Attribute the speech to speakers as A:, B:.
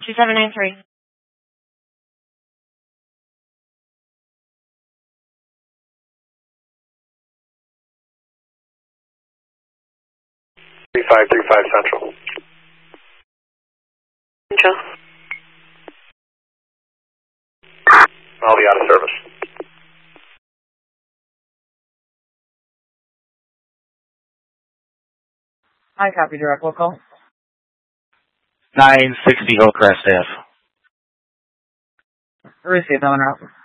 A: 2793.
B: Central.
C: Central.
B: I'll be out of service.
D: I copy direct local.
E: 960 Hillcrest Ave.
D: Received on route.